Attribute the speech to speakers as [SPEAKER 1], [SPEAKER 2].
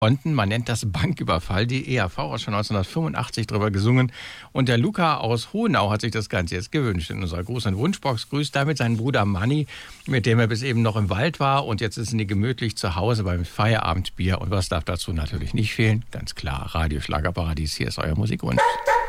[SPEAKER 1] Konten. Man nennt das Banküberfall. Die EAV hat schon 1985 drüber gesungen. Und der Luca aus Hohenau hat sich das Ganze jetzt gewünscht. In unserer großen Wunschbox grüßt damit seinen Bruder Manni, mit dem er bis eben noch im Wald war. Und jetzt sind die gemütlich zu Hause beim Feierabendbier. Und was darf dazu natürlich nicht fehlen? Ganz klar, Radio Schlagerparadies. Hier ist euer Musikwunsch.